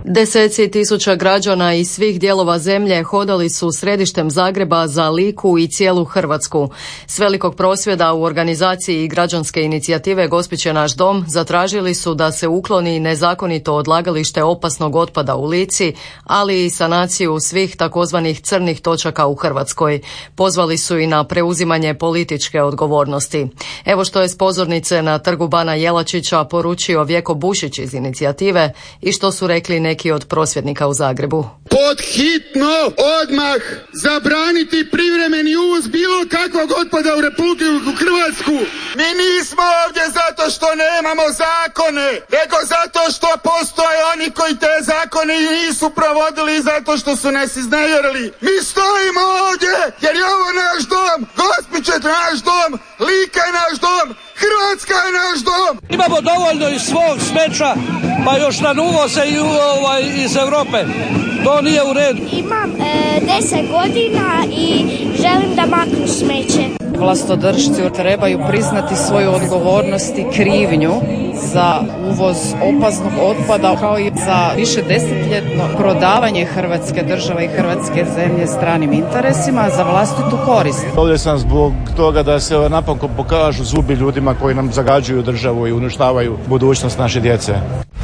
Deseci tisuća građana iz svih dijelova zemlje hodali su središtem Zagreba za Liku i cijelu Hrvatsku. S velikog prosvjeda u organizaciji građanske inicijative Gospić je naš dom zatražili su da se ukloni nezakonito odlagalište opasnog otpada u Lici, ali i sanaciju svih takozvanih crnih točaka u Hrvatskoj. Pozvali su i na preuzimanje političke odgovornosti. Evo što je s pozornice na Trgu Bana Jelačića poručio Vjeko Bušić iz inicijative i što su rekli neki od prosvjednika u Zagrebu. Pod hitno odmah zabraniti privremeni uvoz bilo kakvog otpada u Republiku Hrvatsku. Mi nismo ovdje zato što nemamo zakone, nego zato što postoje oni koji te zakone nisu provodili i zato što su nas iznevjerili. Mi stojimo ovdje jer je ovo naš dom, Gospić je naš dom, Lika je naš dom, Hrvatska je naš dom. Imamo dovoljno iz svog smeća, pa još nam uvoze i iz Europe. To nije u redu. Imam 10 godina i želim da maknu smeće. Vlastodršci trebaju priznati svoju odgovornost i krivnju za uvoz opasnog otpada kao i za više desetljetno prodavanje Hrvatske države i Hrvatske zemlje stranim interesima za vlastitu korist. Ovdje sam zbog toga da se napokon pokažu zubi ljudima koji nam zagađuju državu i uništavaju budućnost naše djece.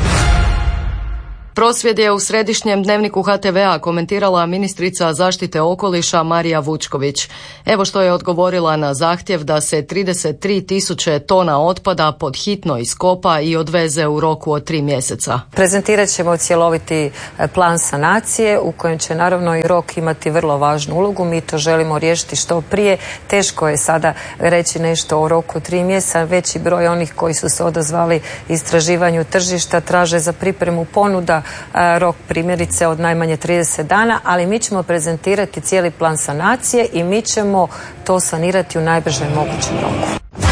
Prosvjed je u središnjem dnevniku HTV-a komentirala ministrica zaštite okoliša Marija Vučković. Evo što je odgovorila na zahtjev da se 33.000 tona otpada pod hitno iskopa i odveze u roku od 3 mjeseca. Prezentirat ćemo cjeloviti plan sanacije u kojem će naravno i rok imati vrlo važnu ulogu. Mi to želimo riješiti što prije. Teško je sada reći nešto o roku 3 mjeseca. Veći broj onih koji su se odazvali istraživanju tržišta traže za pripremu ponuda rok primjerice od najmanje 30 dana, ali mi ćemo prezentirati cijeli plan sanacije i mi ćemo to sanirati u najbržem mogućem roku.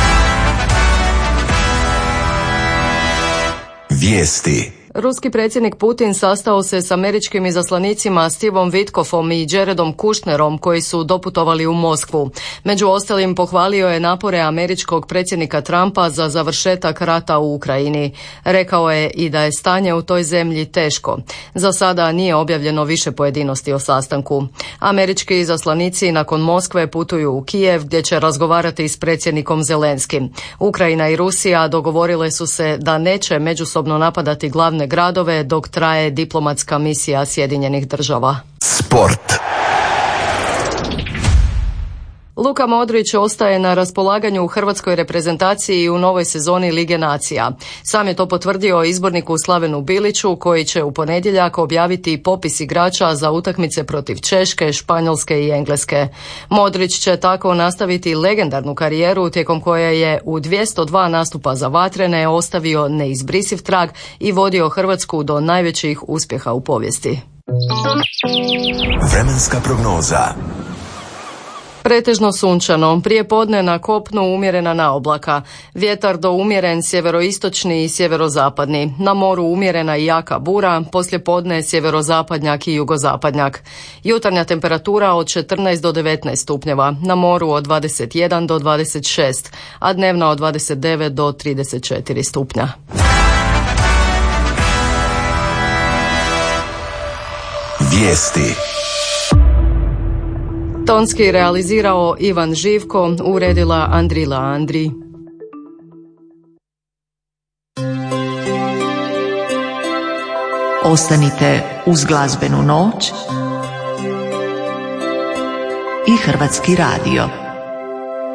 Vijesti. Ruski predsjednik Putin sastao se s američkim izaslanicima Stevom Witkoffom i Jaredom Kushnerom koji su doputovali u Moskvu. Među ostalim pohvalio je napore američkog predsjednika Trumpa za završetak rata u Ukrajini. Rekao je i da je stanje u toj zemlji teško. Za sada nije objavljeno više pojedinosti o sastanku. Američki izaslanici nakon Moskve putuju u Kijev gdje će razgovarati s predsjednikom Zelenskim. Ukrajina i Rusija dogovorile su se da neće međusobno napadati glavne gradove dok traje diplomatska misija Sjedinjenih Država. Sport. Luka Modrić ostaje na raspolaganju u hrvatskoj reprezentaciji u novoj sezoni Lige nacija. Sam je to potvrdio izborniku Slavenu Biliću koji će u ponedjeljak objaviti popis igrača za utakmice protiv Češke, Španjolske i Engleske. Modrić će tako nastaviti legendarnu karijeru tijekom koje je u 202 nastupa za vatrene ostavio neizbrisiv trag i vodio Hrvatsku do najvećih uspjeha u povijesti. Vremenska prognoza. Pretežno sunčano, prije podne na kopnu umjerena naoblaka, vjetar do umjeren sjeveroistočni i sjeverozapadni, na moru umjerena i jaka bura, poslije podne sjeverozapadnjak i jugozapadnjak. Jutarnja temperatura od 14 do 19 stupnjeva, na moru od 21 do 26, a dnevna od 29 do 34 stupnja. Vijesti. Tonski realizirao Ivan Živko, uredila Andrila Andri. Ostanite uz glazbenu noć i Hrvatski radio.